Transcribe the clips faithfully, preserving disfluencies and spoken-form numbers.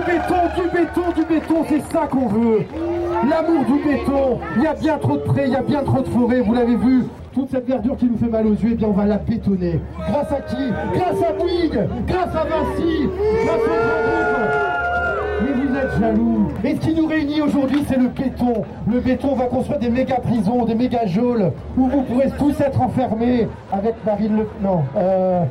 béton, du béton, du béton, c'est ça qu'on veut. L'amour du béton. Il y a bien trop de prés, il y a bien trop de forêts, vous l'avez vu. Toute cette verdure qui nous fait mal aux yeux, eh bien on va la bétonner. Grâce à qui? Grâce à Bouygues, grâce à Vinci, grâce au grand groupe. Mais vous êtes jaloux. Et ce qui nous réunit aujourd'hui, c'est le béton. Le béton va construire des méga prisons, des méga geôles, où vous pourrez tous être enfermés avec Marine Le... Non. Euh...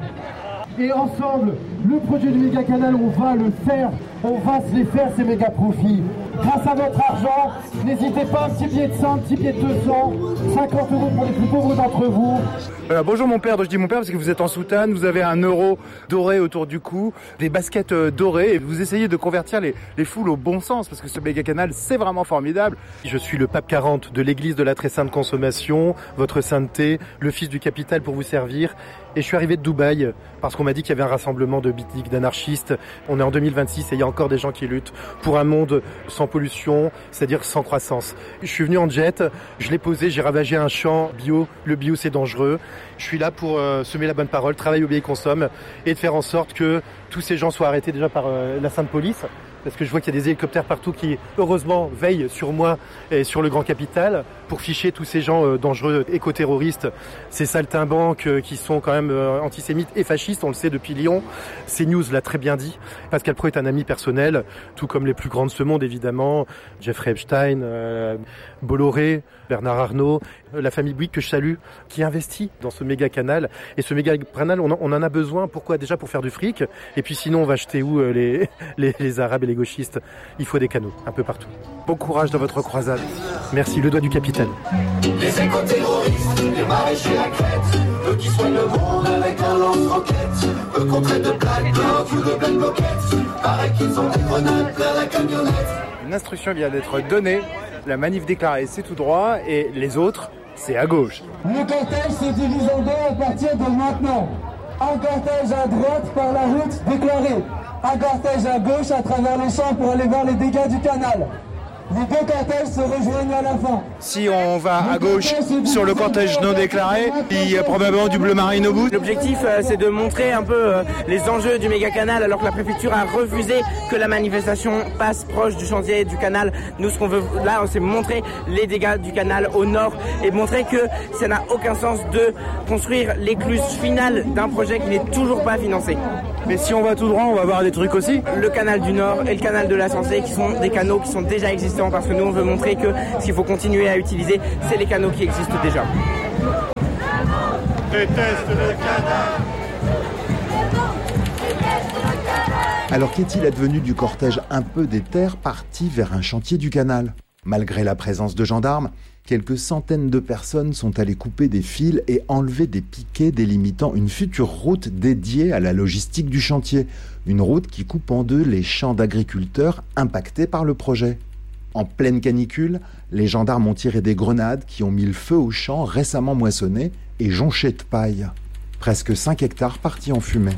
Et ensemble, le projet du méga canal, on va le faire. On va se les faire, ces méga profits. Grâce à votre argent, n'hésitez pas, un petit billet de cent, un petit billet de deux cents, cinquante euros pour les plus pauvres d'entre vous. Euh, bonjour mon père, donc je dis mon père parce que vous êtes en soutane, vous avez un euro doré autour du cou, des baskets euh, dorées, et vous essayez de convertir les, les foules au bon sens, parce que ce méga canal, c'est vraiment formidable. Je suis le pape quarante de l'église de la très sainte consommation, votre sainteté, le fils du capital pour vous servir. Et je suis arrivé de Dubaï parce qu'on m'a dit qu'il y avait un rassemblement de bitniks, d'anarchistes. On est en deux mille vingt-six et il y a encore des gens qui luttent pour un monde sans pollution, c'est-à-dire sans croissance. Je suis venu en jet, je l'ai posé, j'ai ravagé un champ bio. Le bio, c'est dangereux. Je suis là pour euh, semer la bonne parole, travailler au bien et consomme et de faire en sorte que tous ces gens soient arrêtés déjà par euh, la Sainte Police. Parce que je vois qu'il y a des hélicoptères partout qui, heureusement, veillent sur moi et sur le grand capital pour ficher tous ces gens euh, dangereux, éco-terroristes, ces saltimbanques euh, qui sont quand même euh, antisémites et fascistes, on le sait depuis Lyon. CNews l'a très bien dit. Pascal Praud est un ami personnel, tout comme les plus grands de ce monde, évidemment. Jeffrey Epstein, euh, Bolloré, Bernard Arnault, euh, la famille Bouygues que je salue, qui investit dans ce méga canal. Et ce méga canal, on en, on en a besoin. Pourquoi? Déjà pour faire du fric. Et puis sinon, on va acheter où euh, les, les, les Arabes et les gauchistes? Il faut des canaux, un peu partout. Bon courage dans votre croisade. Merci, le doigt du capitaine. Les éco-terroristes, les maraîchers à crête, eux qui soignent le monde avec un lance-roquette, eux qu'on traite de black bloc ou de black pocket, pareil qu'ils ont des grenades plein la camionnette. Une instruction vient d'être donnée, la manif déclarée c'est tout droit et les autres c'est à gauche. Le cortège se divise en deux à partir de maintenant. Un cortège à droite par la route déclarée, un cortège à gauche à travers les champs pour aller voir les dégâts du canal. Les deux cortèges se rejoignent à la fin. Si on va à gauche sur le cortège non déclaré, il y a probablement du bleu marine au bout. L'objectif, euh, c'est de montrer un peu euh, les enjeux du méga canal, alors que la préfecture a refusé que la manifestation passe proche du chantier du canal. Nous, ce qu'on veut là, c'est montrer les dégâts du canal au nord et montrer que ça n'a aucun sens de construire l'écluse finale d'un projet qui n'est toujours pas financé. Mais si on va tout droit, on va voir des trucs aussi. Le canal du Nord et le canal de la Sensée, qui sont des canaux qui sont déjà existants, parce que nous, on veut montrer que ce qu'il faut continuer à utiliser, c'est les canaux qui existent déjà. Déteste le canal. Alors qu'est-il advenu du cortège un peu déter parti vers un chantier du canal? Malgré la présence de gendarmes, quelques centaines de personnes sont allées couper des fils et enlever des piquets délimitant une future route dédiée à la logistique du chantier. Une route qui coupe en deux les champs d'agriculteurs impactés par le projet. En pleine canicule, les gendarmes ont tiré des grenades qui ont mis le feu aux champs récemment moissonnés et jonchés de paille. Presque cinq hectares partis en fumée.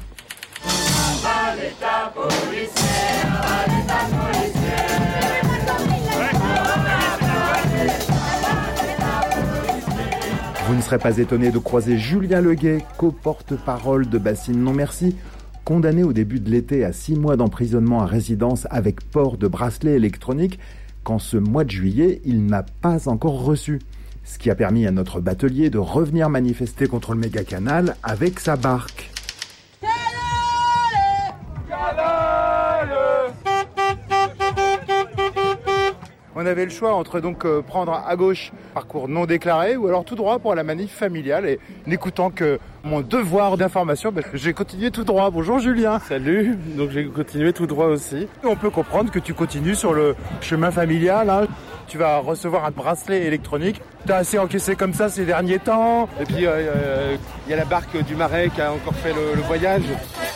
Vous ne serez pas étonné de croiser Julien Leguet, co-porte-parole de Bassine Non Merci, condamné au début de l'été à six mois d'emprisonnement à résidence avec port de bracelet électronique, qu'en ce mois de juillet, il n'a pas encore reçu. Ce qui a permis à notre batelier de revenir manifester contre le méga canal avec sa barque. On avait le choix entre donc euh, prendre à gauche parcours non déclaré ou alors tout droit pour la manif familiale, et n'écoutant que mon devoir d'information, ben, j'ai continué tout droit. Bonjour Julien. Salut, donc j'ai continué tout droit aussi. On peut comprendre que tu continues sur le chemin familial, hein. Tu vas recevoir un bracelet électronique. T'as assez encaissé comme ça ces derniers temps. Et puis il euh, euh, y a la barque du Marais qui a encore fait le, le voyage.